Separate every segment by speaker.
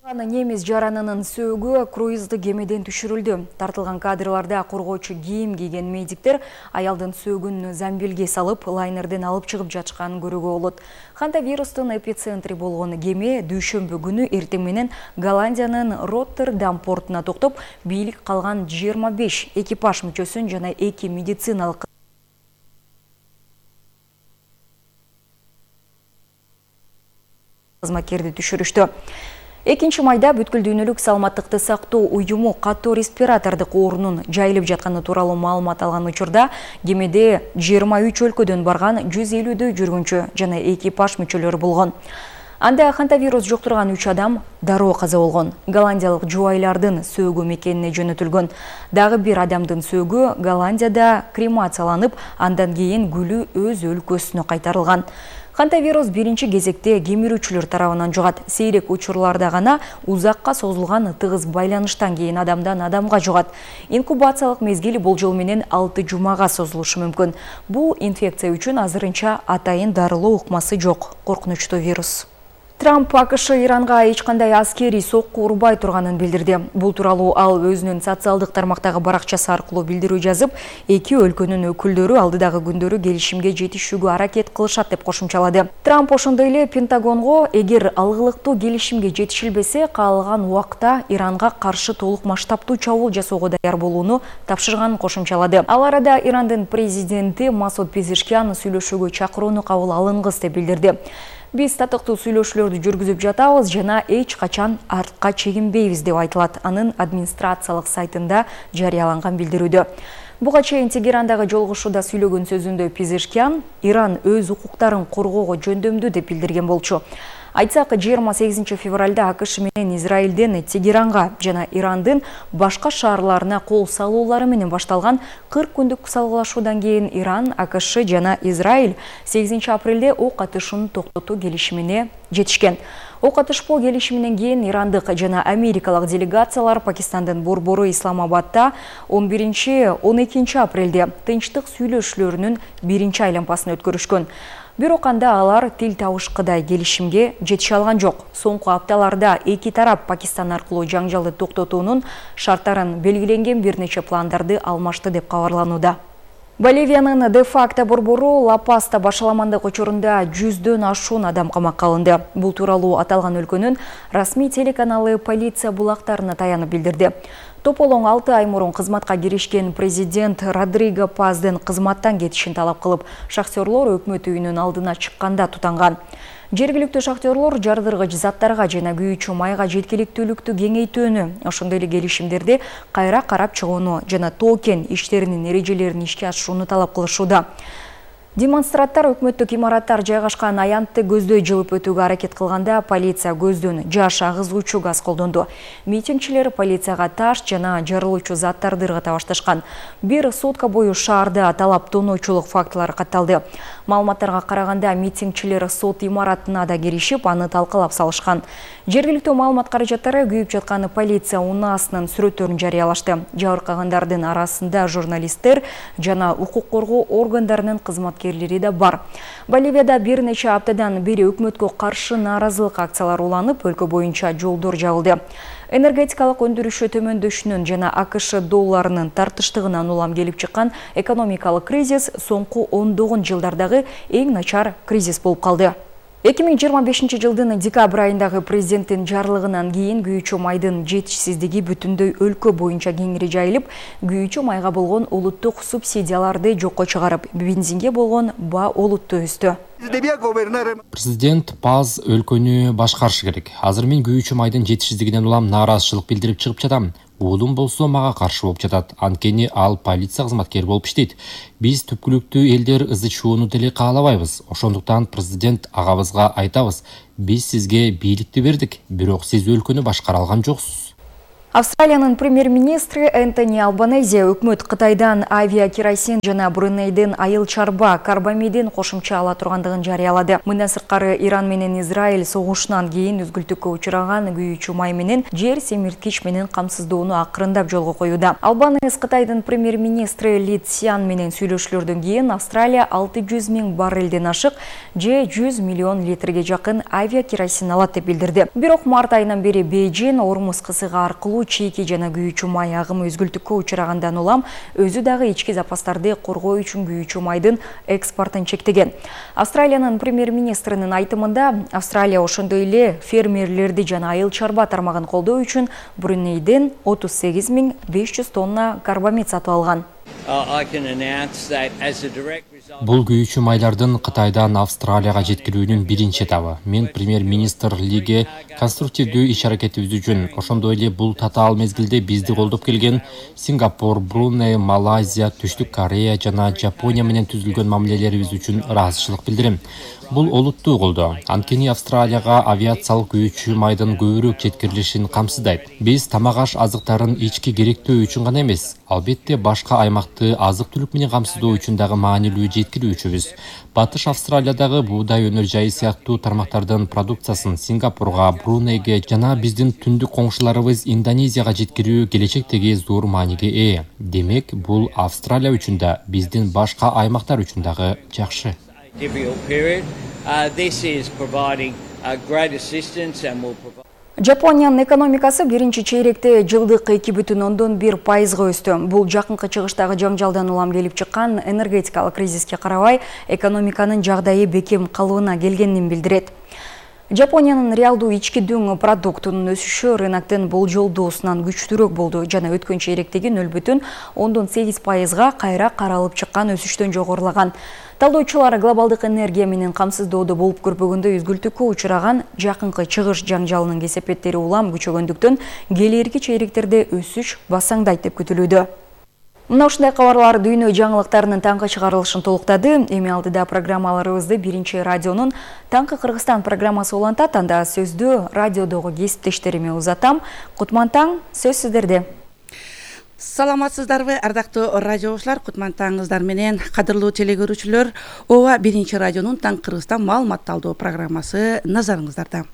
Speaker 1: Немис жаранынын сөөгү круизды кемеден түшүрүлдү. Тартылган кадрларда коргоочу кийим кийген медиктер аялдын сөөгүн замбилге салып, лайнерден алып чыгып жатышканын көрүүгө болот. Хантавирустун эпицентри болгон кеме дүйшөмбү күнү эртең менен Голландиянын Роттердам портуна токтоп, бийлик калган 25 экипаж мүчөсүн жана 2 медициналык кызматкерди түшүрүштү. 2 майда бүткүл дүйнөлүк саламаттыкты сактоо уюму катуу респиратордук оорунун жайылып жатканы тууралуу маалымат алган учурда кемеде 23 өлкөдөн барган 150 жүргүнчү жана экипаж мүчөлөрү болгон. Анда хантавирус жоктурган 3 адам дароо каза болгон. Голландиялык жубайлардын сөөгү мекенине жөнөтүлгөн. Дагы бир адамдын сөөгү Голландияда кремацияланып, андан кийин күлү өз өлкөсүнө кайтарылган. Хантавирус биринчи кезекте кемирүүчүлөр тарабынан жугат. Сейрек учурларда гана узакка созулган тыгыз байланыштан кийин адамдан адамга жугат. Инкубациялык мезгили болжол менен 6 жумага созулушу мүмкүн. Бул инфекция үчүн азырынча атайын дарылоо ыкмасы жок. Коркунучтуу вирус. Трамп АКШ Иранга эч кандай аскерий сокку урбай турганын билдирди. Бул тууралуу ал өзүнүн социалдык тармактагы баракчасы аркылуу билдирүү жазып, эки өлкөнүн өкүлдөрү алдыдагы күндөрү келишимге жетишүүгө аракет кылышат деп кошумчалады. Трамп ошондой эле Пентагонго эгер алгылыктуу келишимге жетишилбесе, каалган убакта Иранга каршы толук масштабтуу чабуул жасоого даяр болууну тапшырганын кошумчалады. Ал арада Ирандын президенти Масуд Пезешкиан сүйлөшүүгө чакырууну кабыл алынгыс деп билдирди. Биз татыктуу сүйлөшүүлөрдү жүргүзүп жатабыз жана эч качан артка чегинбейбиз деп айтылат анын администрациялык сайтында жарыяланган билдирүүдө. Буга чейин Тегерандагы жолугушууда сүйлөгөн сөзүндө Пезешкиан Иран өз укуктарын коргоого жөндөмдүү деп билдирген болчу. Айтсак, 28 февралда АКШ менен Израилден Тегеранга жана Ирандын башка шаарларына кол салуулары менен башталган 40 күндүк салгылашуудан кийин Иран, АКШ жана Израиль 8 апрелде ок атышууну токтотуу келишимине жетишкен. Ок атышпоо келишиминен кийин ирандык жана америкалык делегациялар Пакистандын борбору Исламабадда 11-12 апрелде тынчтык сүйлөшүүлөрүнүн биринчи айлампасын өткөрүшкөн. Бирок анда алар тил табышкыдай келишимге жетише алган жок. Соңку апталарда эки тарап Пакистан аркылуу жаңжалды токтотуунун шарттарын белгиленген бир нече пландарды алмашты деп кабарланууда. Боливиянын де-факто борбору Ла-Паста башаламандык учурунда 100дөн ашуун адам камакка алынды. Бул тууралуу аталган өлкөнүн расмий телеканалы полиция булактарына таянып билдирди. Тополоң 6 ай мурун кызматка киришкен президент Родриго Паздын кызматтан кетишин талап кылып, шахтерлор өкмөт үйүнүн алдына чыкканда тутанган. Жергиликтүү шахтерлор жардыргыч заттарга жана күйүүчү майга жеткиликтүүлүктү кеңейтүүнү, ошондой эле келишимдерди кайра карап чыгууну жана токен иштеринин эрежелерин ишке ашырууну талап кылышууда. Демонстранттар өкмөттүк имараттар жайгашкан аянтты көздөй жылып өтүүгө аракет кылганда полиция көздөн жаш агызуучу газ колдонду. Митингчилер полицияга таш жана жарылуучу заттарды ыргыта башташкан. Бир сутка бою шаарда талап тоноочулук фактылары катталды. Маалыматтарга караганда митингчилер сот имаратына да киришип, аны талкалап салышкан. Жергиликтүү маалымат каражаттары күйүп жаткан полиция унаасынын сүрөттөрүн жарыялашты. Жабыркагандардын арасында журналисттер жана укук коргоо органдарынын кызматкерлери да бар. Боливияда бир нече аптадан бери өкмөткө каршы нааразылык акциялары уланып, өлкө боюнча жолдор жабылды. Энергетикалык өндүрүшү төмөндөшүнүн жана АКШ долларынын тартыштыгынан улам келип чыккан экономикалык кризис соңку 10 жылдардагы эң начар кризис болуп калды. 2025 жылдын декабрь айындагы президенттин жарлыгынан кийин күйүүчү майдын жетишсиздиги бүтүндөй өлкө боюнча кеңири жайылып, күйүүчү майга болгон улуттук субсидияларды жокко чыгарып, бензинге болгон баа олуттуу өстү.
Speaker 2: Президент Паз өлкөнү башкарышы керек. Азыр мен күйүүчү майдын жетишсиздигинен улам нааразычылык билдирип чыгып жатам. Уулум болсо мага каршы болуп жатат. Анткени ал полиция кызматкери болуп иштейт. Биз түпкүлүктүү элдер ызы чууну деле каалабайбыз. Ошондуктан президент агабызга айтабыз: биз сизге бийликти бердик, бирок сиз өлкөнү башкара алган жоксуз.
Speaker 1: Австралиянын премьер-министри Энтони Албанези өкмөт Кытайдан авиакеросин жана Брунейден айыл чарба карбамидин кошумча ала тургандыгын жарыялады. Мындан сырткары Иран менен Израиль согушунан кийин үзгүлтүккө учураган күйүүчү май менен жер семирткич менен камсыздоону акырындап жолго коюуда. Албанез Кытайдын премьер-министри Ли Цзян менен сүйлөшүүлөрдөн кийин Австралия 600 000 баррелден ашык же 100 миллион литрге жакын авиакеросин алат деп билдирди. Бирок март айынан бери Бейжин Ормуз кысыгы аркылуу чийки жана күйүүчү май агымы өзгүлтүккө учурагандан улам өзү дагы ички запастарды коргоо үчүн күйүүчү майдын экспортун чектеген. Австралиянын премьер-министринин айтымында Австралия ошондой эле фермерлерди жана айыл чарба тармагын колдоо үчүн Брунейден 38 500 тонна карбамид сатып алган.
Speaker 2: Бул күйүүчү майлардын Кытайдан Австралияга жеткирүүнүн биринчи этабы. Мен премьер-министр Лиге конструктивдүү иш-аракетибиз үчүн, ошондой эле бул татаал мезгилде бизди колдоп келген Сингапур, Бруней, Малайзия, Түштүк Корея жана Жапония менен түзүлгөн мамилелерибиз үчүн ыраазычылык билдирем. Бул олуттуу колдоо. Анткени Австралияга авиациялык күйүүчү майдын көбүрөөк жеткирилишин камсыздайт. Биз тамак аш азыктарын ички керектөө үчүн гана эмес, албетте башка аймакты азык-түлүк менен камсыздоо үчүн дагы маанилүү жеткирүүчүбүз. Батыш Австралиядагы буудай өнөр жайы сыяктуу тармактардын продукциясын Сингапурга, Брунейге жана биздин түндүк коңшуларыбыз Индонезияга жеткирүү келечектеги зор мааниге ээ. Демек, бул Австралия үчүн да, биздин башка аймактар үчүн дагы жакшы.
Speaker 1: Жапониянын экономикасы биринчи чейректе жылдык 2,1% өстү. Бул жакынкы чыгыштагы жаңжалдан улам келип чыккан энергетикалык кризиске карабай экономиканын жагдайы бекем калыбына келгенин билдирет. Жапониянын реалдуу ички дүң продуктунун өсүшү рыноктун болжолдоосунан күчтүүрөөк болду жана өткөн чейректеги 0,8%га кайра каралып чыккан өсүштөн жогорулаган. Талдоочулар глобалдык энергия менен камсыздоодо болуп көрбөгөндө үзгүлтүккө учураган жакынкы чыгыш жаңжалынын кесепеттери улам күчөгөндүктөн келэрки чейректерде өсүш басаңдайт деп күтүлүүдө. Мына ушундай кабарлар дүйнө жаңылыктарынын таңкы чыгарылышын толуктады. Эми алдыда программаларыбызды биринчи радионун Таңкы Кыргызстан программасы улантат. Анда сөздү радиодогу кесиптештериме узатам. Кутман таң, сөз сиздерде.
Speaker 3: Саламатсыздарбы, ардактуу радиошулар, кутман таңыңыздар менен кадырлуу телегөрүүчүлөр. Ооба биринчи радионун Таңкы Кыргызстан маалыматталдоо программасы назарыңыздарда.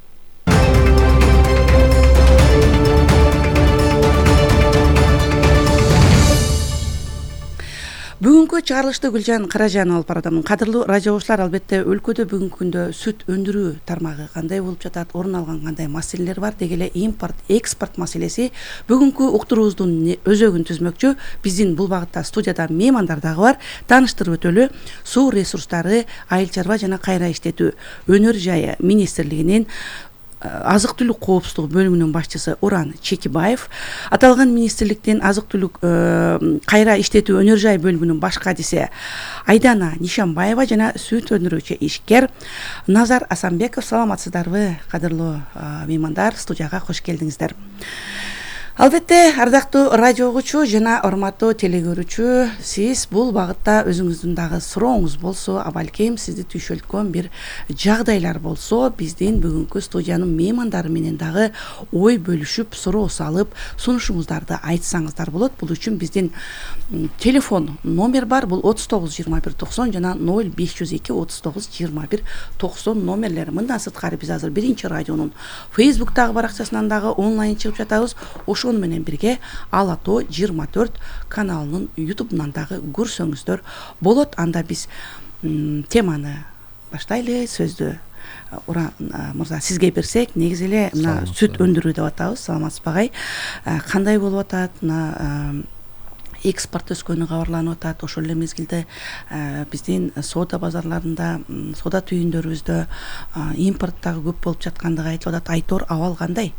Speaker 3: Бүгүнкү чыгарылышты Гүлжан Каражан алып баратам. Кадырлуу радиошулар, албетте өлкөдө бүгүнкү күндө сүт өндүрүү тармагы кандай болуп жатат, орун алган кандай маселелер бар, дегеле импорт, экспорт маселеси бүгүнкү уктуруубуздун өзөгүн түзмөкчү. Биздин бул багытта студияда меймандар дагы бар. Тааныштырып өтөлү. Суу ресурстары, айыл чарба жана кайра иштетүү өнөр жайы министрлигинин азык-түлүк коопсуздугу бөлүмүнүн башчысы Уран Чекибаев, аталган министрликтин азык-түлүк кайра иштетүү өнөр жай бөлүмүнүн баш кадиси Айдана Нишанбаева жана сүт өндүрүүчү ишкер Назар Асанбеков. Саламатсыздарбы, кадырлуу меймандар, студияга кош келдиңиздер. Албетте, ардактуу радио угуучу жана урматтуу телегөрүүчү, сиз бул багытта өзүңүздүн дагы сурооңуз болсо, абалкем сизди түйшөлткөн бир жагдайлар болсо, биздин бүгүнкү студиянын меймандары менен дагы ой бөлүшүп, суроо салып, сунушуңуздарды айтсаңыздар болот. Бул үчүн биздин телефон номер бар. Бул 39 21 90 жана 0502 39 21 90 номерлери. Мындан сырткары биз азыр биринчи радионун Facebooктагы баракчасынан дагы онлайн чыгып жатабыз. Ошону менен бирге Алато 24 каналынын YouTube'нан дагы көрсөңүздөр болот. Анда биз теманы баштайлы. Сөздү Уран мырза сизге берсек, негизи эле мына сүт өндүрүү деп атабыз. Саламатсыз багай. Кандай болуп атат? Мына экспорт өскөнү кабарланып атат. Ошол эле мезгилде биздин соода базарларында, соода түйүндөрүбүздө импорт дагы көп болуп жаткандыгы айтылып атат. Айтор абал кандай?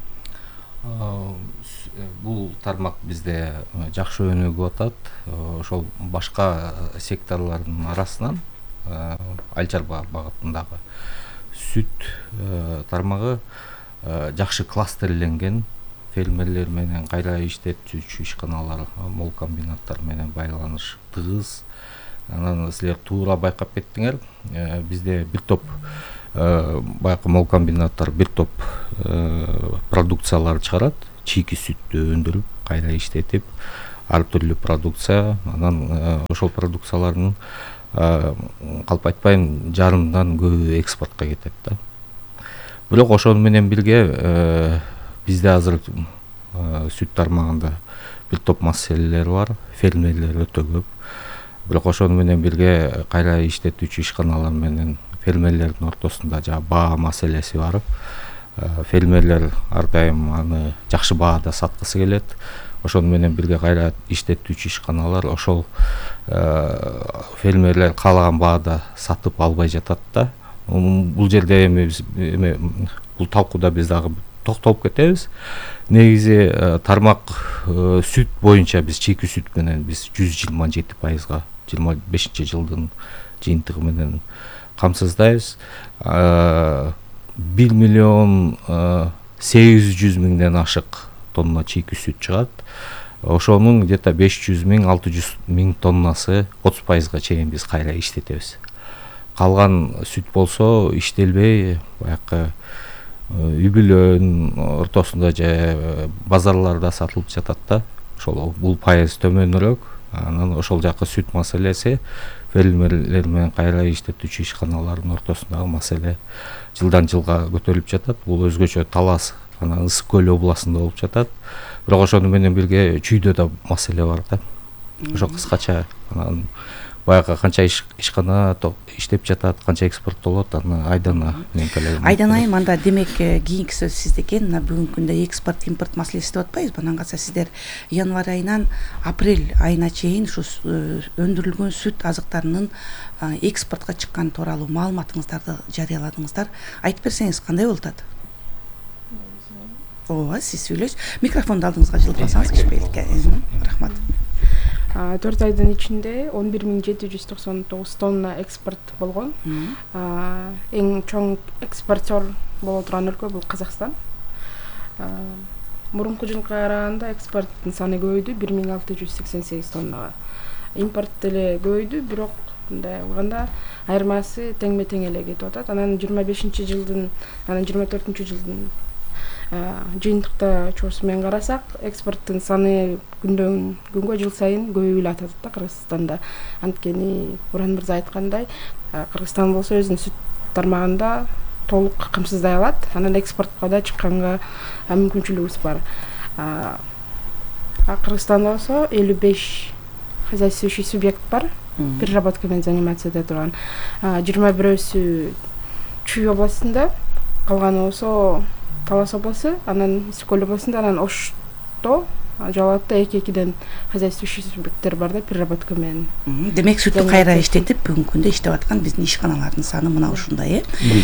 Speaker 4: Бул тармак бизде жакшы өнүгүп атат. Ошол башка секторлордун арасынан айыл чарба багытындагы сүт тармагы жакшы кластерленген, фермерлер менен кайра иштетүүчү ишканалар, мол комбинаттар менен байланыш тыгыз. Анан силер туура байкап кеттиңер. Бизде бир топ баягы мол комбинаттар бир топ продукциялар чыгарат. чийки сүттү өндүрүп кайра иштетип ар түрлүү продукция, анан ошол продукциялардын калп айтпайм жарымдан көбү экспортко кетет да. Бирок ошону менен бирге бизде азыр сүт тармагында бир топ маселелер бар, фермерлер өтө көп. Бирок ошону менен бирге кайра иштетүүчү ишканалар менен фермерлердин ортосунда жана баа маселеси бар. Фермерлер ар дайым аны жакшы баада саткысы келет. Ошону менен бирге кайра иштетүүчү ишканалар ошол фермерлер каалаган баада сатып албай жатат да. Бул жерде эми бул талкууда биз дагы токтолуп кетебиз. Негизи тармак сүт боюнча биз чийки сүт менен биз 127%, 25-жылдын жыйынтыгы менен камсыздайбыз. 1.800.000 ашык тонна чийки сүт чыгат. Ошонун где-то 500.000-600.000 тоннасы 30%га чейин биз кайра иштетебиз. Калган сүт болсо иштелбей баягы үй-бүлөнүн ортосунда же базарларда сатылып жатат да. Ошол бул пайыз төмөнүрөөк. Анан ошол жакы сүт маселеси фермерлер менен кайра иштетүүчү ишканалардын ортосундагы маселе жылдан жылга көтөрүлүп жатат. Бул өзгөчө талас анан Ысык көл областында болуп жатат. Бирок ошону менен бирге чүйдө да маселе бар да. Ошо кыскача анан баягы канча ишкана иштеп жатат, канча экспорттолот, аны Айдана менен келем.
Speaker 3: Айдан айым, анда демек кийинки сөз сизде экен. Мына бүгүнкү күндө экспорт, импорт маселеси деп атпайбызбы? Анан калса сиздер январь айынан апрель айына чейин ушу өндүрүлгөн сүт азыктарынын экспортко чыкканы тууралуу маалыматыңыздарды жарыяладыңыздар. Айтып берсеңиз кандай болуп атат? Ооба, сиз сүйлөш. Микрофонду алдыңызга жылып алсаңыз кичпейликке. Рахмат.
Speaker 5: 4 айдын ичинде 11.799 тонна экспорт болгон. Эң чоң экспортер боло турган өлкө бул Казакстан. Мурунку жылга караганда экспорттун саны көбөйдү 1.688 тоннага. Импорт деле көбөйдү, бирок мындай алганда айырмасы теңме-тең эле кетип атат. Анан 25-жылдын, анан 24-жылдын жыйынтыкта чоосу менен карасак, экспорттун саны күндөн күнгө жыл сайын көбөйүп эле атат да Кыргызстанда. Анткени Буран мырза айткандай, Кыргызстан болсо өзүнүн сүт тармагында толук камсыздай алат. Анан экспортко да чыкканга мүмкүнчүлүгүбүз бар. Кыргызстанда болсо 55 хозяйствующий субъект бар, переработка менен заниматься эте турган. 21-өсү Чүй областында, калганы болсо Талас областы, анан Ысык көл областында, анан Ошто, Жалатта 2-2ден хозяйствующий субъекттер бар да, переработка менен.
Speaker 3: Демек сүттү кайра иштетип, бүгүнкү күндө иштеп аткан биздин ишканалардын саны мына ушундай,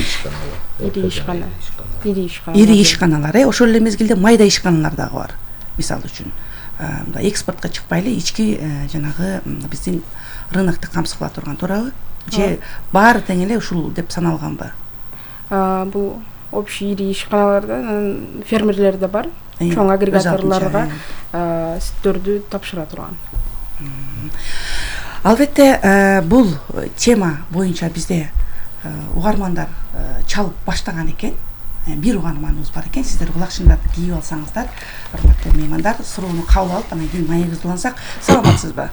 Speaker 3: Ири ишканалар, ошол эле мезгилде майда ишканалар дагы бар. Мисалы үчүн, экспортко чыкпай эле ички жанагы биздин рынокту камсыз кыла турган, туурабы? Же баары тең эле ушул деп саналганбы?
Speaker 5: Бул общий ири ишканаларда фермерлер да бар. Чоң агрегаторлорго сүттөрдү тапшыра турган.
Speaker 3: Албетте, бул тема боюнча бизде угармандар чалып баштаган экен. Бир угарманыбыз бар экен. Сиздер кулакчыңдарды кийип алсаңыздар, урматтуу меймандар, суроону кабыл алып, анан кийин маегибизди улансак, саламатсызбы?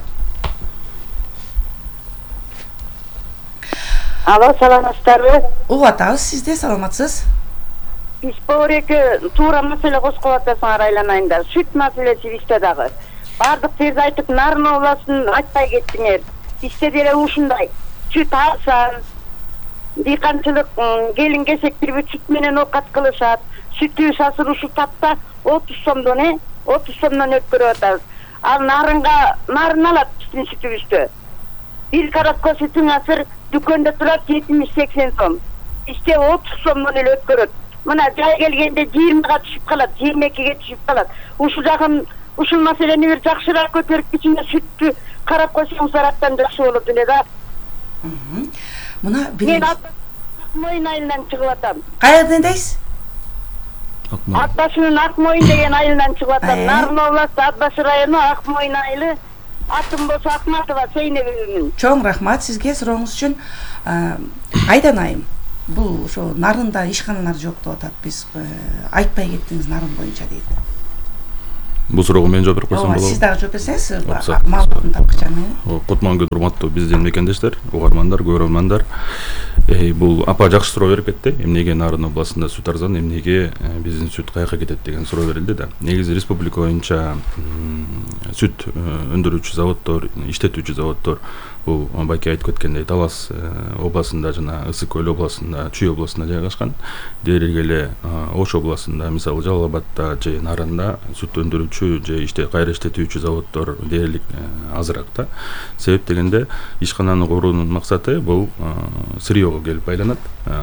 Speaker 6: Алло, саламатсыздарбы?
Speaker 3: Угуп атабыз, сизде саламатсыз?
Speaker 6: Бизбереке туура маселе козгоп атасыңар, айланайындар. Сүт маселеси бизде дагы. Бардык жерде айтып, нарын областын айтпай кеттиңер. Бизде деле ушундай. Сүт алсан, дыйканчылык келин кесектирип сүт менен оокат кылышат. Сүтүбүз азыр ушул тапта 30 сомдон, 30 сомдон өткөрүп атабыз. Ал нарын алат биздин сүтүбүздө. Бир коробка сүтүң азыр дүкөндө турат 70-80 сом. Бизде 30 сомдон эле өткөрөт. Мына жай келгенде 20-га түшүп калат, 22-ге түшүп калат. Ушул жагын, ушул маселени бир жакшыраак көтөрүп кичине сүттү карап койсоңуздар абдан жакшы болот эле да.
Speaker 3: Мына
Speaker 6: мен Акмойын айылынан чыгып атам.
Speaker 3: Кайерден дейсиз?
Speaker 6: Атбашынын Акмойын деген айылынан чыгып атам. Нарын областы Атбашы району Акмойын айылы. Атым болсо Акматова Сейнебүгүнүн.
Speaker 3: Чоң рахмат сизге сурооңуз үчүн. Айдан айым, бул ошо нарында ишканалар жок деп атат. Биз айтпай кеттиңиз нарын боюнча дейт.
Speaker 7: Бул суроого мен жооп берип койсом
Speaker 3: ооба
Speaker 7: болобу?
Speaker 3: сиз дагы жооп берсеңиз
Speaker 7: Уруксат.
Speaker 3: маалыматын тапкычаны.
Speaker 7: Кутман күн урматтуу биздин мекендештер, угармандар, көрөрмандар. Бул апа жакшы суроо берип кетти. Эмнеге Нарын областында сүт арзан, эмнеге биздин сүт каяка кетет деген суроо берилди да. Негизи республика боюнча сүт өндүрүүчү заводдор, иштетүүчү заводдор бул байке айтып кеткендей Талас областында жана Ысык Көл областында, Чүй областында жайгашкан. Дээрлик эле Ош областында, мисалы Жалал Абадта же Нарында сүт өндүрүүчү же кайра иштетүүчү заводдор дээрлик азыраак да. Себеп дегенде ишкананы куруунун максаты бул сырьёго келип байланат.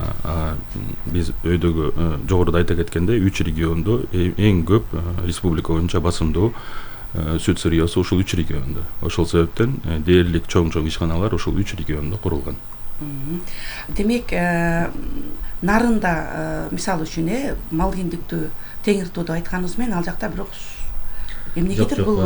Speaker 7: Биз өйдөгү жогоруда айта кеткендей 3 региондо эң көп республика боюнча басымдуу сүт сырьёсу ушул 3 региондо. Ошол себептен дээрлик чоң ишканалар ушул 3 региондо курулган.
Speaker 3: Демек, Нарында мисалы үчүн мал киндиктүү теңиртүүдө айтканыңыз менен ал жакта бирок эмнегедир бул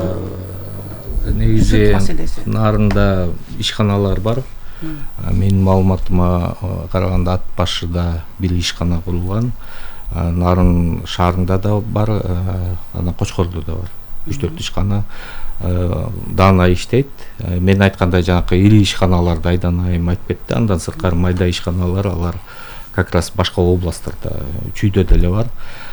Speaker 4: негизи Нарында ишканалар бар. Менин маалыматыма караганда Ат башыда бир ишкана курулган. Нарын шаарында да бар, анан Кочкордо да бар. 3-4 ишкана даана иштейт. Мен айткандай жанакы ири ишканаларды айдан айым айтып кетти. Андан сырткары майда ишканалар алар как раз башка областтарда, Чүйдө деле бар.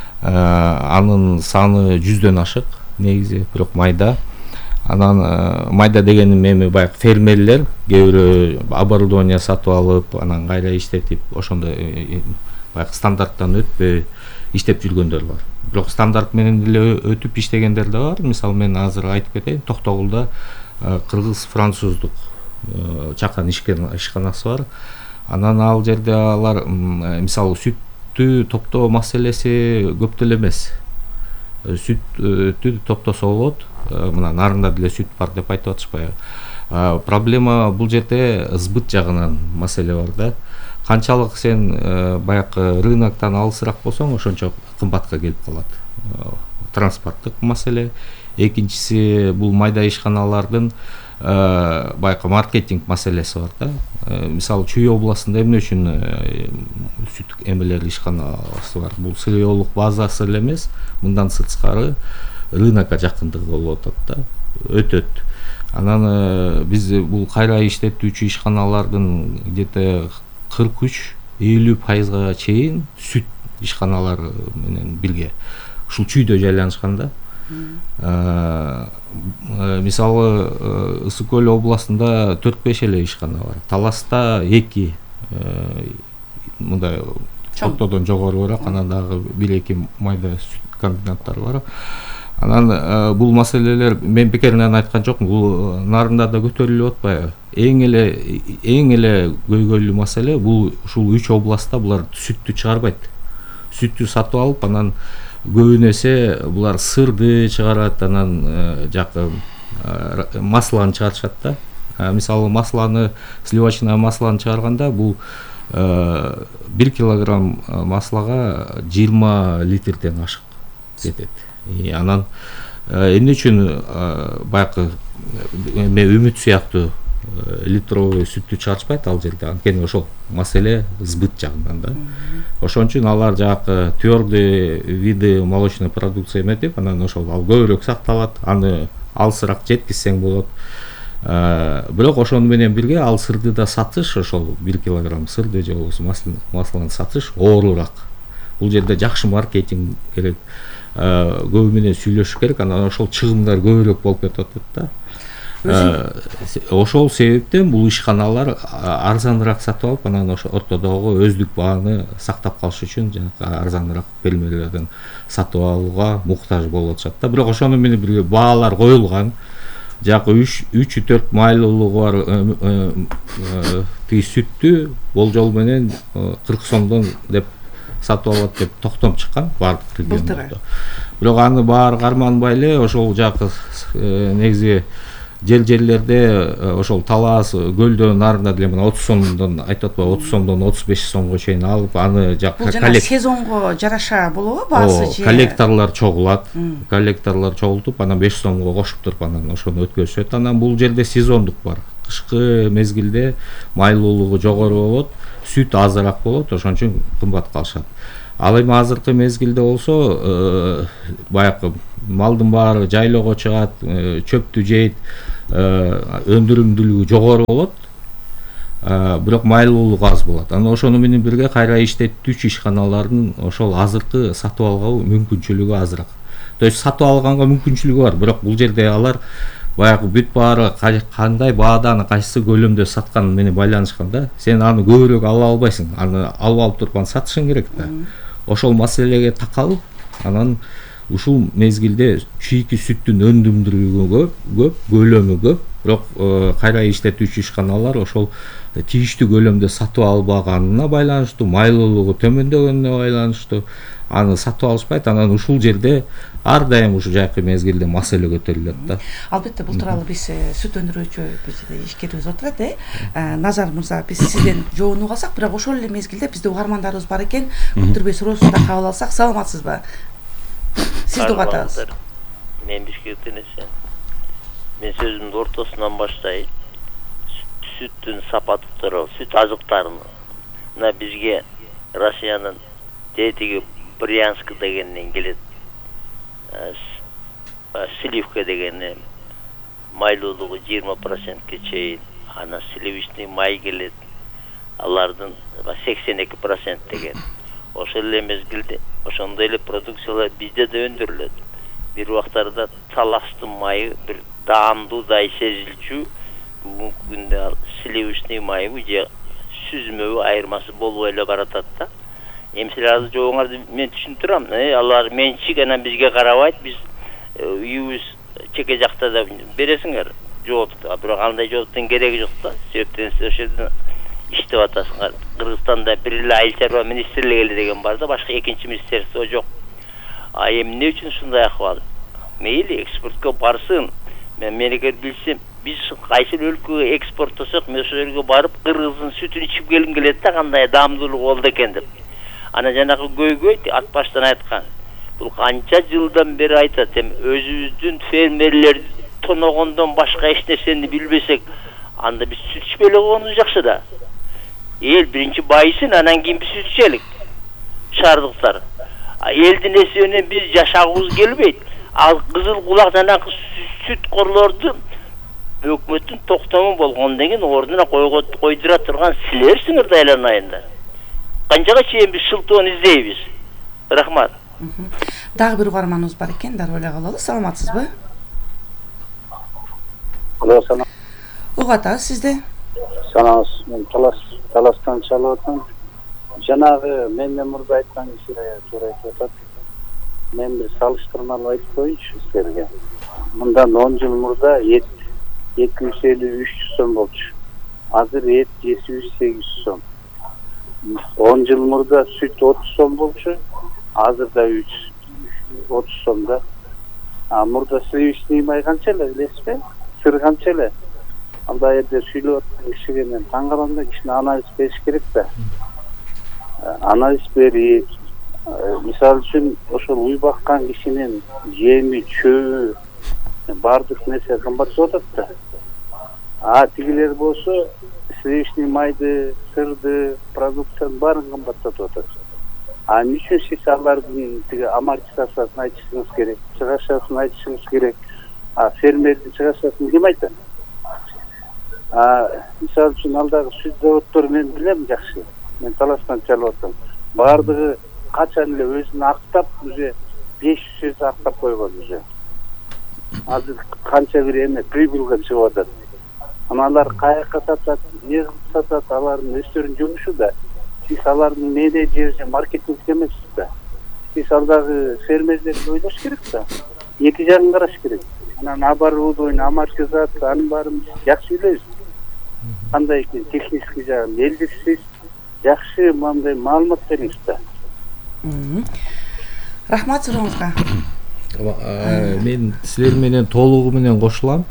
Speaker 4: Анын саны 100дөн ашык негизи, бирок майда. Анан майда дегеним эми баягы фермерлер кээ бирөө оборудование сатып алып, анан кайра иштетип, ошондо баягы стандарттан өтпөй иштеп жүргөндөр бар. Бирок стандарт менен деле өтүп иштегендер да бар. Мисалы мен азыр айтып кетейин, Токтогулда кыргыз француздук чакан ишканасы бар. Анан ал жерде алар мисалы сүттү топтоо маселеси көп деле эмес. Сүттү топтосо болот. Мына Нарында деле сүт бар деп айтып атышпайбы. Проблема бул жерде сбыт жагынан маселе бар да. Канчалык сен баягы рыноктон алысыраак болсоң, ошончо кымбатка келип калат. Транспорттук маселе. Экинчиси бул майда ишканалардын баягы маркетинг маселеси бар да. Мисалы Чүй областында эмне үчүн сүт эмелер ишканасы бар? Бул сырьёлук базасы эле эмес, мындан сырткары рынокко жакындыгы болуп атат да. Өтөт. Анан биз бул кайра иштетүүчү ишканалардын где-то 43-50% чейин сүт ишканалары менен бирге ушул Чүйдө жайланышкан да. Мисалы Ысык Көл областында 4-5 эле ишкана бар. Таласта 2, мындай ортодон жогорураак, анан дагы 1-2 майда сүт комбинаттары бар. Анан бул маселелер мен бекеринен айткан жокмун, бул Нарында да көтөрүлүп атпайбы? Эң эле көйгөйлүү маселе бул ушул 3 областта булар сүттү чыгарбайт. Сүттү сатып алып, анан көбүн эсе булар сырды чыгарат, анан жакы масланы чыгарышат да. Мисалы масланы, сливочный масланы чыгарганда бул 1 килограмм маслага 20 литрден ашык кетет. Анан эмне үчүн баягы үмүт сыяктуу литровый сүттү чыгарышпайт ал жерде? Анткени ошол маселе сбыт жагынан да. Ошон үчүн алар жакы твердый виды молочной продукции эметип, анан ошол ал көбүрөөк сакталат, аны алысыраак жеткизсең болот. Бирок ошону менен бирге ал сырды да сатыш, ошол 1 килограмм сырды же болбосо масланы сатыш оорураак. Бул жерде жакшы маркетинг керек. Көбү менен сүйлөшүш керек, анан ошол чыгымдар көбүрөөк болуп кетип атат да. Ошол себептен бул ишканалар арзаныраак сатып алып, анан ошо ортодогу өздүк бааны сактап калыш үчүн жанагы арзаныраак фермерлерден сатып алууга муктаж болуп атышат да. Бирок ошону менен бирге баалар коюлган. Жакы 3-4 майлуулугу бар тиги сүттү болжол менен 40 сомдон деп сатып алат деп токтом чыккан баардык региондордо. Бирок аны баары карманбай эле ошол жакы негизи жерлерде ошол Талас, Көлдө, Нарында деле мына 30 сомдон айтып атпайбы, 30 сомдон 35 сомго чейин алып, аны жакы
Speaker 3: сезонго жараша болобу баасы же?
Speaker 4: Коллекторлор чогулат. Коллекторлор чогултуп, анан 5 сомго кошуп туруп анан ошону өткөзүшөт. Анан бул жерде сезондук бар. Кышкы мезгилде майлуулугу жогору болот, сүт азыраак болот, ошон үчүн кымбат калышат. Ал эми азыркы мезгилде болсо баягы малдын баары жайлоого чыгат, чөптү жейт, өндүрүмдүүлүгү жогору болот, бирок майлуулугу аз болот. Анан ошону менен бирге кайра иштетүүчү ишканалардын ошол азыркы сатып алган мүмкүнчүлүгү азыраак. То есть сатып алганга мүмкүнчүлүгү бар, бирок бул жерде алар баягы бүт баары кандай баадан кайсы көлөмдө сатканы менен байланышкан да. Сен аны көбүрөөк ала албайсың, аны алып туруп аны сатышың керек да. Ошол маселеге такалып, анан ушул мезгилде чийки сүттүн өндүрүмдүүлүгү көп, көлөмү көп, бирок кайра иштетүүчү ишканалар ошол тийиштүү көлөмдө сатып албаганына байланыштуу, майлуулугу төмөндөгөнүнө байланыштуу аны сатып алышпайт. Анан ушул жерде ар дайым ушу жакшы мезгилде маселе көтөрүлөт да.
Speaker 3: Албетте бул тууралуу биз сүт өндүрүүчү ишкерибиз отурат, Назар мырза, биз сизден жоонуп алсак, бирок ошол эле мезгилде бизде угармандарыбыз бар экен. Өктүрбөй суроосун да кабыл алсак, саламатсызбы? Сизди угатабыз.
Speaker 8: Мен Бишкектен эсен. Мен сөзүмдүн ортосунан баштайын. Сүттүн сапаты тууралуу, сүт азыктарына бизге Россиянын тетиги Брянск дегеннен келет. Сливка дегени майлуулугу 20%ке чейин, анан сливочный май келет. Алардын 82% деген. Ошол эле мезгилде ошондой эле продукциялар бизде да өндүрүлөт. Бир убактарда таластын майы бир даамдуудай сезилчү. Бүгүнкү күндө сливочный майы же сүзмөбү айырмасы болбой эле баратат да. Эми силерди жоогуңарды мен түшүнүп турам. Алар менчик, анан бизге карабайт. Биз үйүбүз чеке жакта да бересиңер жоопту. Бирок андай жооптун кереги жок да. Себептен ошол жерден иштеп атасыңар. Кыргызстанда бир эле айыл чарба министрлиги эле деген бар да, башка экинчи министерство жок. Эми эмне үчүн ушундай акыбал? Мейли экспортко барсын. Мен эгер билсем, биз кайсы өлкөгө экспорттосок, мен ошол жерге барып кыргыздын сүтүн ичип келгим келет да, кандай даамдуулугу болду экен деп. Ана жанагы көйгөй ат баштан айткан. Бул канча жылдан бери айтат, эми өзүбүздүн фермерлер тоногондон башка эч нерсени билбесек, анда биз сүт ичпей эле койгонубуз жакшы да. Эл биринчи байысын, анан кийин биз сүт ичелик. Шаардыктар. Элдин эсебинен биз жашагыбыз келбейт. Ал кызыл кулак жанагы сүт корлорду өкмөттүн токтому болгондон кийин ордуна койдура турган силерсиңер да айланайында. Канчага чейин биз шылтоону издейбиз? Рахмат.
Speaker 3: Дагы бир угарманыбыз бар экен, дароо эле калалы. Саламатсызбы?
Speaker 9: Алло, салам.
Speaker 3: Угатабыз сизди.
Speaker 9: Саламатсыз. Мен Таластан чалып атам. Жанагы менден мурда айткан киши туура айтып атат. Мен бир салыштырмалуу айтып коеюнчу силерге. Мындан 10 жыл мурда эт 250-300 сом болчу. Азыр эт 700-800 сом. 10 жыл мурда сүт 30 сом болчу. Азыр да 30 сом да. Мурда сливочный май канча эле билесизби? Сыр канча эле? Анда жерде сүйлөп аткан кишиге мен таң калам да, кишине анализ бериш керек да. Анализ берип, мисалы үчүн ошол уй баккан кишинин жеми, чөбү, бардык нерсе кымбаттап атат да. Тигилер болсо сливочный майды, сырды, продукцияны баарын кымбаттатып атат. Эмне үчүн сиз алардын тиги амортизациясын айтышыңыз керек, чыгашасын айтышыңыз керек. Фермердин чыгашасын ким айтат? Мисалы үчүн алдагы сүт заводдору мен билем жакшы. Мен Таластан чалып атам. Бардыгы качан эле өзүн актап, уже 500 актап койгон уже. Азыр канча бир эме прибылга чыгып атат. Алар каяка сатат, эмне сатат, алардын өздөрүнүн жумушу да. Сиз алардын менеджери, маркетинг эмессиз да. Сиз алдагы фермерлерди ойлош керек да. Эки жагын караш керек. Анан оборудование, амортизация, анын баарын жакшы билебиз. Кандай экен технический жагын элдик сиз жакшы мындай маалымат бериңиз да.
Speaker 3: Рахмат сурооңузга.
Speaker 4: Мен силер менен толугу менен кошулам.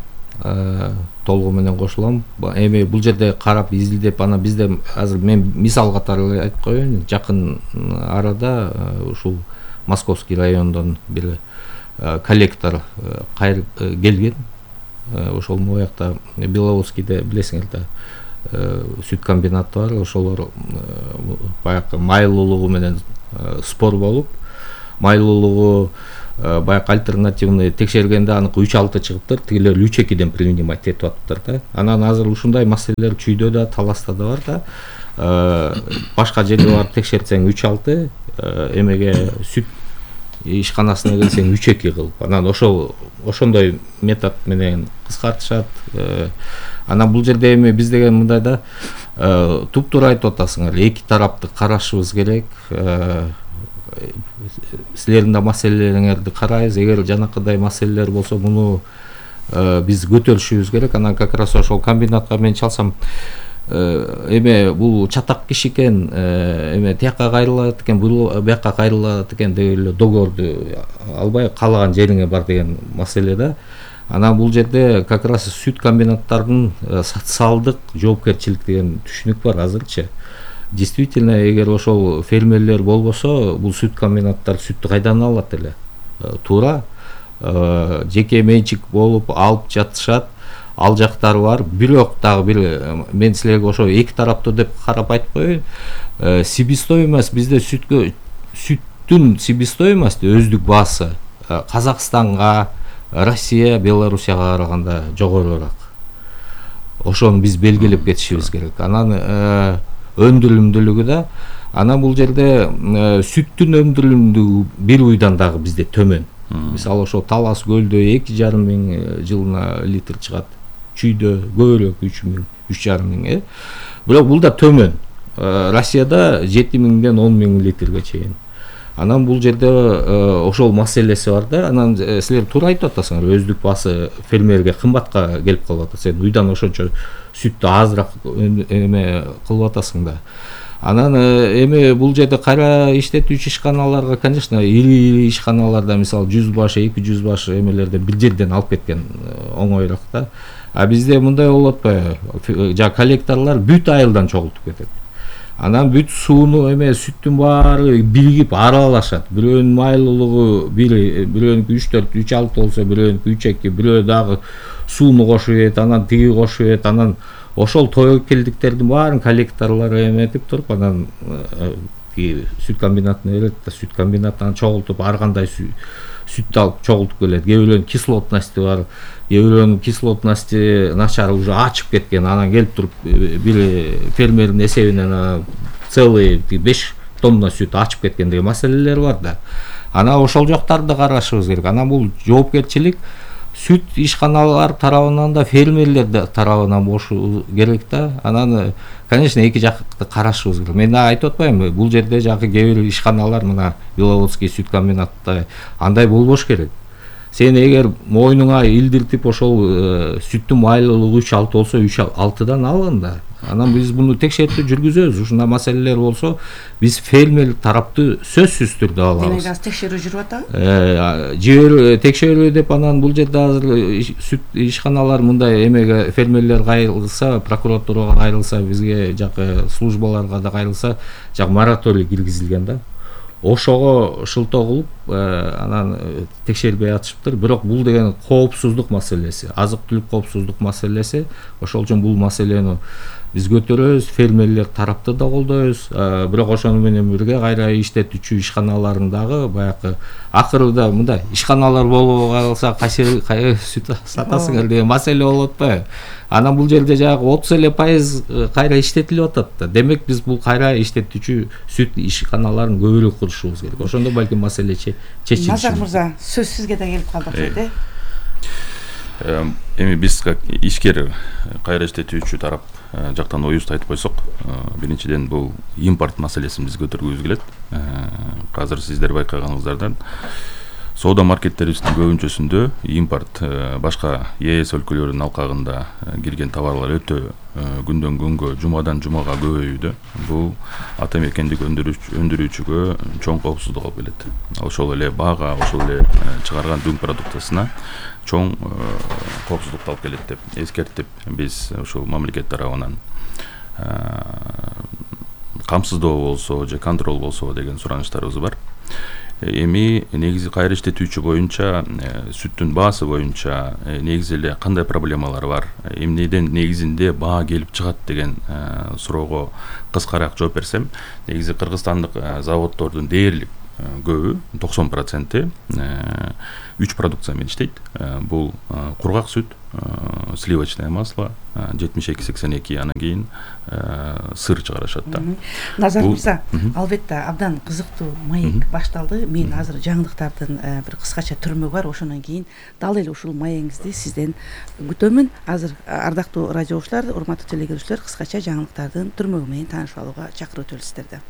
Speaker 4: Эми бул жерде карап изилдеп, ана бизде азыр мен мисал катары айтып коеюн. Жакын арада ушул Московский райондон бир коллектор келген. Ошол моякта Беловодскийде билесиңер да сүт комбинаты бар. Ошолор баягы майлуулугу менен спор болуп, майлуулугу баягы альтернативный текшергенде аныкы 3-6 чыгыптыр, тигилер 3-2ден принимать этип атыптыр да. Анан азыр ушундай маселелер чүйдө да, таласта да бар да. Башка жерге барып текшертсең 3-6, эмеге сүт ишканасына келсең 3-2 кылып, анан ошондой метод менен кыскартышат. Анан бул жерде эми биз деген мындай да, туп-туура айтып атасыңар, эки тарапты карашыбыз керек. Силердин да маселелериңерди карайбыз. Эгер жанакыдай маселелер болсо, муну биз көтөрүшүбүз керек. Анан как раз ошол комбинатка мен чалсам, эме бул чатак киши экен, эме тияка кайрылат экен, бул бияка кайрылат экен деп эле договорду албай каалаган жериңе бар деген маселе да. Анан бул жерде как раз сүт комбинаттардын социалдык жоопкерчилик деген түшүнүк бар азырчы. Действительно, эгер ошол фермерлер болбосо, бул сүт комбинаттар сүттү кайдан алат эле? Туура жеке менчик болуп алып жатышат, ал жактары бар. Бирок дагы бир мен силерге ошо эки тараптуу деп карап айтып коеюн. Себестоимость бизде сүттүн себестоимости өздүк баасы Казакстанга, Россия, Белоруссияга караганда жогорураак. Ошону биз белгилеп кетишибиз керек. Анан өндүрүмдүүлүгү да, анан бул жерде сүттүн өндүрүмдүүлүгү бир уйдан дагы бизде төмөн. Мисалы ошо Талас көлдө 2,5 миң жылына литр чыгат, чүйдө көбүрөөк 3 миң, 3,5 миң. Бирок бул да төмөн. Россияда 7 миңден 10 миң литрге чейин. Анан бул жерде ошол маселеси бар да. Анан силер туура айтып атасыңар, өздүк баасы фермерге кымбатка келип калып атат. Сен уйдан ошончо сүттү азыраак эме кылып атасың да. Анан эми бул жерде кайра иштетүүчү ишканаларга, конечно, ири ишканаларда мисалы 100 баш, 200 баш эмелерде бир жерден алып кеткен оңоюраак да. А бизде мындай болуп атпайбы? Жа коллекторлор бүт айылдан чогултуп кетет. Анан бүт сууну эме сүттүн баары биригип аралашат. Бирөөнүн майлуулугу бирөөнүкү 3-4, 3-6 болсо, бирөөнүкү 3-2, бирөө дагы сууну кошуп ийет, анан тиги кошуп ийет, анан ошол тобокелдиктердин баарын коллекторлор эметип туруп, анан сүт комбинатына берет да, сүт комбинатынан чогултуп, ар кандай сүттү алып чогултуп келет. Кээ бирөөнүн кислотности бар, кээ бирөөнүн кислотности начар уже ачып кеткен, анан келип туруп бир фермердин эсебинен целый 5 тонна сүт ачып кеткен деген маселелер бар да. Анан ошол жоктарды карашыбыз керек. Анан бул жоопкерчилик сүт ишканалар тарабынан да, фермерлер тарабынан болушу керек да. Анан, конечно, эки жакты карашыбыз керек. Мен айтып атпайбымбы, бул жерде жакы кээ бир ишканалар, мына Беловодский сүт комбинатта андай болбош керек. Сен эгер мойнуңа илдиртип ошол сүттүн майлуулугу 3-6 болсо, 3-6дан алгын да. Анан биз буну текшертип жүргүзөбүз. Ушундай маселелер болсо, биз фермер тарапты сөзсүз түрдө алабыз.
Speaker 3: Демек азыр текшерүү жүрүп атабы?
Speaker 4: Текшерүү деп анан бул жерде азыр сүт ишканалар мындай эмеге фермерлер кайрылса, прокуратурага кайрылса, бизге жакы службаларга да кайрылса, жак мораторий киргизилген да. Ошого шылтоо кылып, анан текшербей атышыптыр. Бирок бул деген коопсуздук маселеси, азык-түлүк коопсуздук маселеси. Ошол үчүн бул маселени биз көтөрөбүз, фермерлер тарапты да колдойбуз. Бирок ошону менен бирге кайра иштетүүчү ишканалардын дагы баягы акырында мындай ишканалар болуп калса кайсы сүт сатасыңар деген маселе болуп атпайбы? Анан бул жерде жагы 30% кайра иштетилип атат да. Демек биз бул кайра иштетүүчү сүт ишканаларын көбүрөөк курушубуз керек. Ошондо балким маселе чечилиши.
Speaker 3: Назар мырза, сөз сизге да келип калды.
Speaker 7: Эми биз как ишкер кайра иштетүүчү тарап жактан оюбузду айтып койсок, биринчиден бул импорт маселесин биз көтөргүбүз келет. Азыр сиздер байкаганыңыздардан соода маркеттерибиздин көбүнчөсүндө импорт башка ЕС өлкөлөрүнүн алкагында кирген товарлар өтө күндөн күнгө, жумадан жумага көбөйүүдө. Бул ата мекендик өндүрүүчүгө чоң коопсуздук алып келет. Ошол эле баага, ошол эле чыгарган дүң продукциясына чоң коопсуздукту алып келет деп эскертип, биз ошол мамлекет тарабынан камсыздоо болсо же контроль болсо деген суранычтарыбыз бар. эми негизи кайра иштетүүчү боюнча сүттүн баасы боюнча негизи эле кандай проблемалар бар, эмнеден негизинде баа келип чыгат деген суроого кыскараак жооп берсем, негизи кыргызстандык заводдордун дээрлик көбү 90% үч продукция менен иштейт. Бул кургак сүт, сливочное масло 72-82, анан кийин сыр чыгарышат да.
Speaker 3: Назар мырза, албетте абдан кызыктуу маек башталды. Мен азыр жаңылыктардын бир кыскача түрмөгү бар, ошондон кийин дал эле ушул маегиңизди сизден күтөмүн. Азыр ардактуу радио угуучулар, урматтуу телегөрүүчүлөр, кыскача жаңылыктардын түрмөгү менен таанышып алууга чакырып өтөлү сиздерди.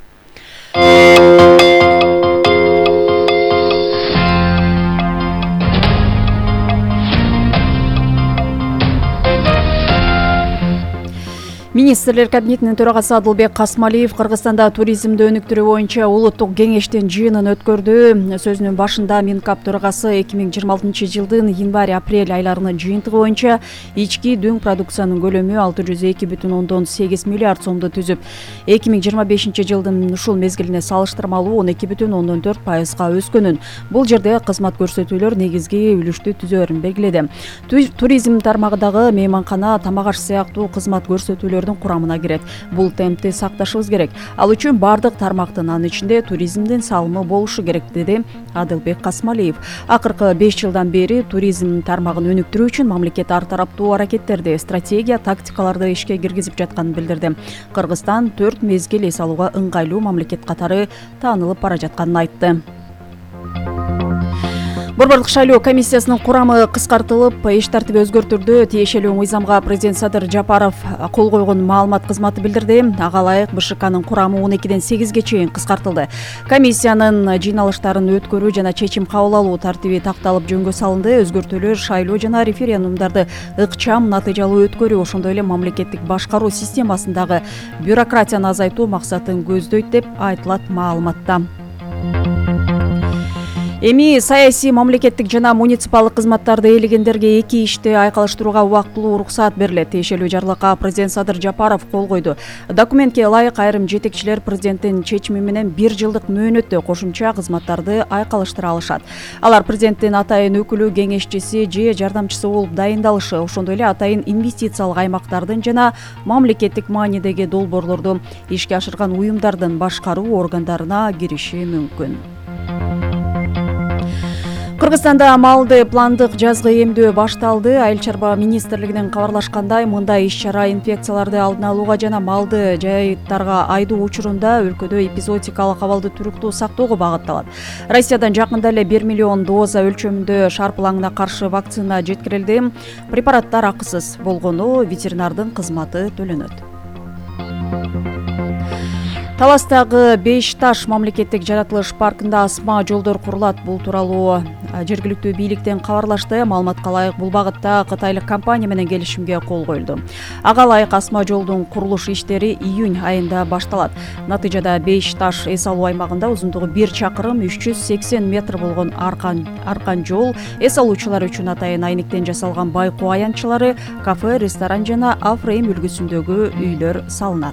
Speaker 10: Министрлер кабинетинин төрагасы Адылбек Касмалиев Кыргызстанда туризмди өнүктүрүү боюнча улуттук кеңештин жыйынын өткөрдү. Сөзүнүн башында Минкап төрагасы 2026 жылдын январь-апрель айларынын жыйынтыгы боюнча ички дүң продукциянын көлөмү 602,8 миллиард сомду түзүп, 2025 жылдын ушул мезгилине салыштырмалуу 12,4% өскөнүн, бул жерде кызмат көрсөтүүлөр негизги үлүштү түзөөрүн белгиледи. Туризм тармагындагы мейманкана, тамак аш сыяктуу кызмат көрсөтүүлөр курамына кирет. Бул темпти сакташыбыз керек. Ал үчүн бардык тармактын, анын ичинде туризмдин салымы болушу керек, деди Адылбек Касмалиев. Акыркы 5 жылдан бери туризм тармагын өнүктүрүү үчүн мамлекет ар тараптуу аракеттерди, стратегия, тактикаларды ишке киргизип жатканын билдирди. Кыргызстан 4 мезгил эс алууга ыңгайлуу мамлекет катары таанылып бара жатканын айтты. Борбордук шайлоо комиссиясынын курамы кыскартылып, иш тартиби өзгөртүлдү. Тиешелүү мыйзамга президент Садыр Жапаров кол койгон маалымат кызматы билдирди. Ага ылайык БШКнын курамы 12ден 8ге чейин кыскартылды. Комиссиянын жыйналыштарын өткөрүү жана чечим кабыл алуу тартиби такталып жөнгө салынды. Өзгөртүүлөр шайлоо жана референдумдарды ыкчам, натыйжалуу өткөрүү, ошондой эле мамлекеттик башкаруу системасындагы бюрократияны азайтуу максатын көздөйт деп айтылат маалыматта. Эми саясий, мамлекеттик жана муниципалдык кызматтарды ээлегендерге 2 ишти айкалыштырууга убактылуу уруксаат берилет. Тиешелүү жарлыкка президент Садыр Жапаров кол койду. Документке ылайык айрым жетекчилер президенттин чечими менен 1 жылдык мөөнөттө кошумча кызматтарды айкалыштыра алышат. Алар президенттин атайын өкүлү, кеңешчиси же жардамчысы болуп дайындалышы, ошондой эле атайын инвестициялык аймактардын жана мамлекеттик маанидеги долбоорлорду ишке ашырган уюмдардын башкаруу органдарына кириши мүмкүн. Кыргызстанда малды пландык жазгы эмдөө башталды. Айыл чарба министрлигинин кабарлашкандай, мындай иш-чара инфекцияларды алдын алууга жана малды жайыттарга айдоо учурунда өлкөдө эпизоотикалык абалды туруктуу сактоого багытталат. Россиядан жакында эле 1 миллион доза өлчөмүндө шарпылаңына каршы вакцина жеткирилди. Препараттар акысыз болгону ветеринардын кызматы төлөнөт. Таластагы Бешташ мамлекеттик жаратылыш паркында асма жолдор курулат. Бул тууралуу жергиликтүү бийликтен кабарлашты. Маалыматка ылайык, бул багытта кытайлык компания менен келишимге кол коюлду. Ага ылайык асма жолдун курулуш иштери июнь айында башталат. Натыйжада Бешташ эс алуу аймагында узундугу 1 чакырым 380 метр болгон аркан жол эс алуучулар үчүн атайын айниктен жасалган байкоо аянтчылары, кафе, ресторан жана афрейм үлгүсүндөгү үйлөр салынат.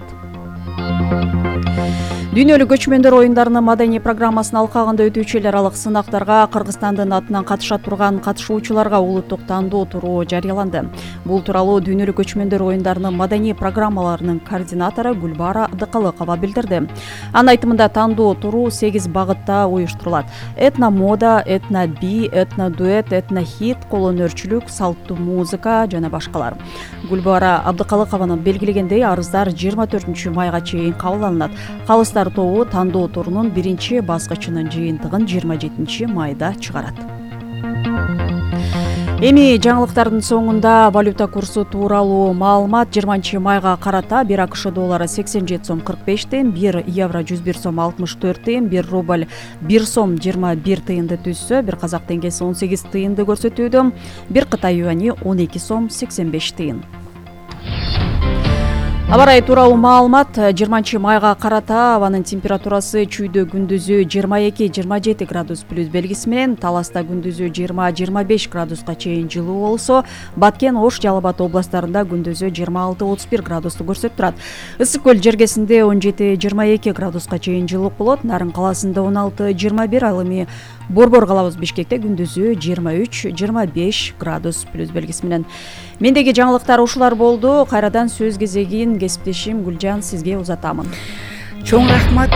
Speaker 10: Дүйнөлүк көчмөндөр оюндарынын маданий программасынын алкагында өтүүчү эл аралык сынактарга Кыргызстандын атынан катыша турган катышуучуларга улуттук тандоо туруу жарыяланды. Бул тууралуу Дүйнөлүк көчмөндөр оюндарынын маданий программаларынын координатору Гүлбара Абдыкалыкова билдирди. Анын айтымында тандоо туруу 8 багытта уюштурулат. Этно-мода, этно-би, этно-дуэт, этно-хит, колөнөрчүлүк, салттуу музыка жана башкалар. Гүлбара Абдыкалыкованын белгилегендей, арыздар 24 майга чейин кабыл алынат. Калыстар тобу тандоо турунун 1 баскычынын жыйынтыгын 27 майда чыгарат. Эми жаңылыктардын соңунда валюта курсу тууралуу маалымат. 20 майга карата 1 АКШ доллары 87 сом 45 тыйын, 1 евро 101 сом 64 тыйын, 1 рубль 1 сом 21 тыйынды түзсө, 1 казак теңгеси 18 тыйынды көрсөтүүдө, 1 Кытай юани 12 сом 85 тыйын. Аба ырайы тууралуу маалымат 20 майга карата абанын температурасы чүйдө күндүзү 22-27 градус плюс белгиси менен, Таласта күндүзү 20-25 градуска чейин жылуу болсо, Баткен, Ош, Жалал Абад областарында күндүзү 26-31 градусту көрсөтүп турат. Ысык көл жергесинде 17-22 градуска чейин жылуу болот. Нарын каласында 16-21, ал эми Борбор калабыз Бишкекте күндүзү 23-25 градус плюс белгиси менен. Мендеги жаңылыктар ушулар болду. Кайрадан сөз кезегин кесиптешим Гүлжан сизге узатамын.
Speaker 3: Чоң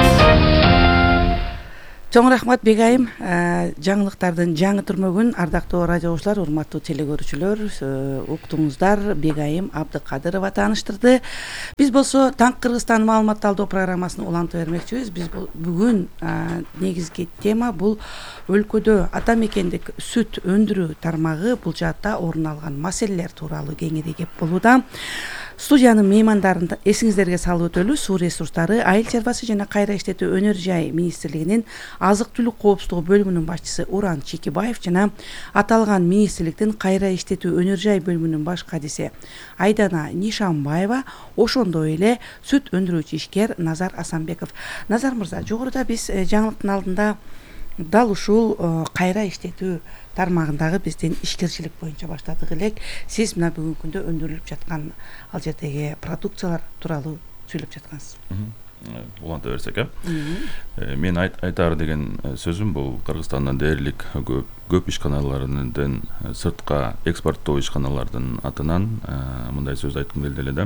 Speaker 3: рахмат Бегайым. Жаңылыктардын жаңы түрмөгүн ардактуу радио окуучулар, урматтуу телекөрүүчүлөр, уктуңуздар. Бегайым Абдыкадырова тааныштырды. Биз болсо Таңк Кыргызстан маалымат алдоо программасын улантып бермекчибиз. Биз бүгүн негизги тема бул өлкөдө ата мекендик сүт өндүрүү тармагы бул жаатта орун алган маселелер тууралуу кеңири кеп болууда. Студиянын меймандарын эсиңиздерге салып өтөлү. Суу ресурстары, айыл чарбасы жана кайра иштетүү өнөр жай министрлигинин азык түлүк коопсуздугу бөлүмүнүн башчысы Уран Чекибаев жана аталган министрликтин кайра иштетүү өнөр жай бөлүмүнүн баш кадиси Айдана Нишанбаева, ошондой эле сүт өндүрүүчү ишкер Назар Асанбеков. Назар мырза, жогоруда биз жаңылыктын алдында дал ушул кайра иштетүү тармагындагы биздин ишкерчилик боюнча баштадык элек. Сиз мына бүгүнкү күндө өндүрүлүп жаткан ал жердеги продукциялар тууралуу сүйлөп жаткансыз.
Speaker 7: Уланта берсек, мен айтаар деген сөзүм бул Кыргызстандын дээрлик көп ишканаларынын сыртка экспорттоо ишканалардын атынан мындай сөз айткым келди эле да.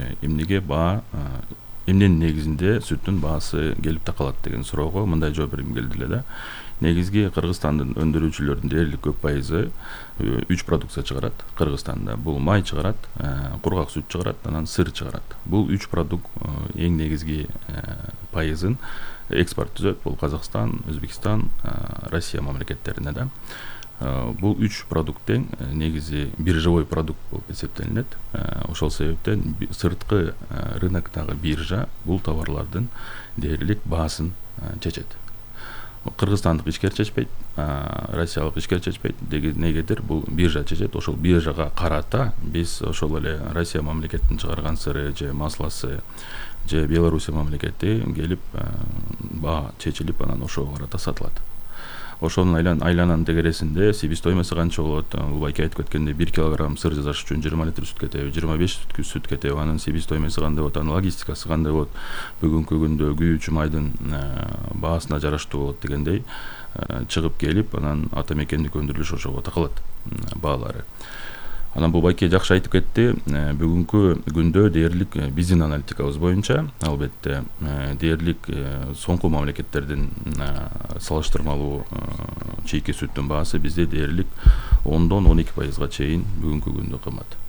Speaker 7: Эмненин негизинде сүттүн баасы келип такалат деген суроого мындай жооп бергим келди эле да. Негизги Кыргызстандын өндүрүүчүлөрдүн дээрлик көп пайызы 3 продукция чыгарат Кыргызстанда. Бул май чыгарат, кургак сүт чыгарат, анан сыр чыгарат. Бул 3 продукт эң негизги пайызын экспорт түзөт. Бул Казакстан, Өзбекстан, Россия мамлекеттерине да. Бул 3 продукттен негизи биржевой продукт болуп эсептелинет. Ошол себептен сырткы рыноктогу биржа бул товарлардын дээрлик баасын чечет. Кыргызстандык ишкер чечпейт, Россиялык ишкер чечпейт. Негедир бул биржа чечет. Ошол биржага карата биз ошол эле Россия мамлекетинин чыгарган сыры же масласы же Белоруссия мамлекети келип баа чечилип анан ошого карата сатылат. Ошонун айлананын тегересинде себестоимосу канча болот? Бул байке айтып кеткендей 1 килограмм сыр жасаш үчүн 20 литр сүт кетеби, 25 сүт кетеби, анын себестоимосу кандай болот, анын логистикасы кандай болот, бүгүнкү күндө күйүүчү майдын баасына жараштуу болот дегендей чыгып келип, анан ата мекендик өндүрүлүш ошого такалат баалары. Анан бул байке жакшы айтып кетти. Бүгүнкү күндө дээрлик биздин аналитикабыз боюнча, албетте дээрлик соңку мамлекеттердин салыштырмалуу чийки сүттүн баасы бизде дээрлик 10-12% чейин бүгүнкү күндө кымбат.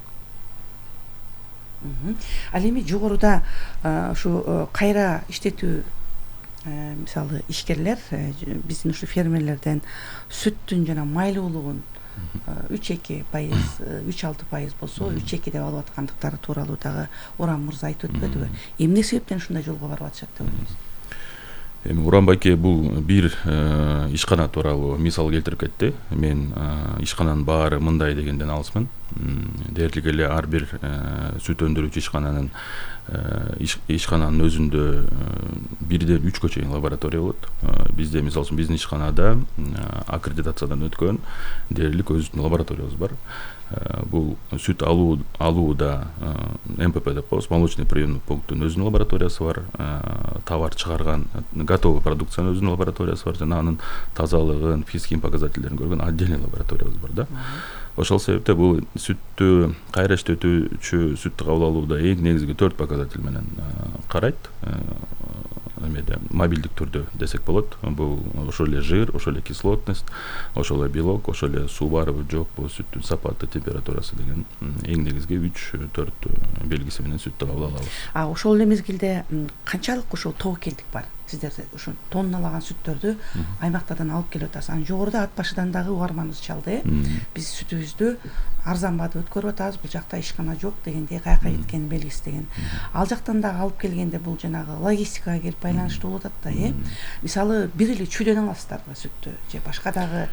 Speaker 3: Ал эми жогоруда ушу кайра иштетүү мисалы ишкерлер биздин ушу фермерлерден сүттүн жана майлуулугун 3-6% болсо 3-2 деп алып аткандыктары тууралуу дагы Уран мырза айтып өтпөдүбү? Эмне себептен ушундай жолго барып атышат деп ойлойсуз?
Speaker 7: Эми Уран байке бул бир ишкана тууралуу мисал келтирип кетти. Мен ишкананын баары мындай дегенден алысмын. Дээрлик эле ар бир сүт өндүрүүчү ишкананын өзүндө 1-ден 3-кө чейин лаборатория болот. Бизде мисалы үчүн биздин ишканада аккредитациядан өткөн дээрлик өзүбүздүн лабораториябыз бар. Бул сүт алууда МПП деп коебуз, молочный приемный пункттун өзүнүн лабораториясы бар. Товар чыгарган готовый продукциянын өзүнүн лабораториясы бар, жана анын тазалыгын, физикий показательдерин көргөн отдельный лабораториябыз бар да. Ошол себепте бул сүттү кайра иштетүүчү сүттү кабыл алууда эң негизги 4 показатель менен карайт. Эмеде мобилдик түрдө десек болот. Бул ошол эле жир, ошол эле кислотность, ошол эле белок, ошол эле суу барбы жокпу, сүттүн сапаты, температурасы деген эң негизги 3-4 белгиси менен сүттү кабыл алабыз.
Speaker 3: Ошол эле мезгилде канчалык ошол тобокелдик бар? Сиздер ушу тонналаган сүттөрдү аймактардан алып келип атасыз. Анын жогоруда ат башыдан дагы угарманыбыз чалды. Биз сүтүбүздү арзанбады өткөрүп атабыз, бул жакта ишкана жок дегендей, каяка кеткенин белгиси деген. Ал жактан дагы алып келгенде бул жанагы логистикага келип байланыштуу болуп атат да, Мисалы, бир эле чүйдөн аласыздарбы сүттү же башка дагы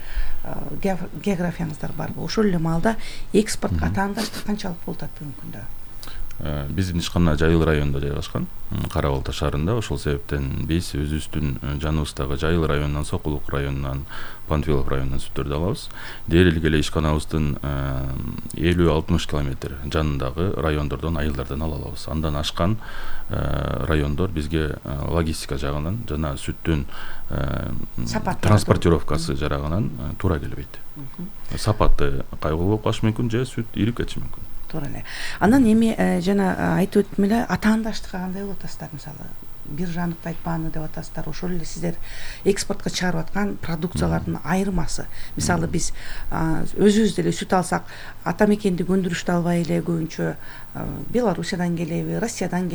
Speaker 3: географияңыздар барбы? Ошол эле маалда экспортко атаандаштык канчалык болуп атат бүгүнкү күндө?
Speaker 7: биздин ишкана Жайыл районунда жайгашкан, Кара Балта шаарында. Ошол себептен биз өзүбүздүн жаныбыздагы Жайыл районунан, Сокулук районунан, Панфилов районунан сүттөрдү алабыз. Дээрлик эле ишканабыздын 50-60 километр жанындагы райондордон, айылдардан ала алабыз. Андан ашкан райондор бизге логистика жагынан жана сүттүн транспортировкасы жагынан туура келбейт. Сапаты кайгылуу болуп калышы мүмкүн, же сүт ирип кетиши мүмкүн.
Speaker 3: Туура эле. Анан эми жана айтып өттүм эле, атаандаштыкка кандай болуп атасыздар? Мисалы, биржанык айтпааны деп атасыздар. Ошол эле сиздер экспортко чыгарып аткан продукциялардын айырмасы. Мисалы, биз өзүбүз деле сүт алсак, ата мекендик өндүрүштү албай эле көбүнчө Белоруссиядан келеби, Россиядан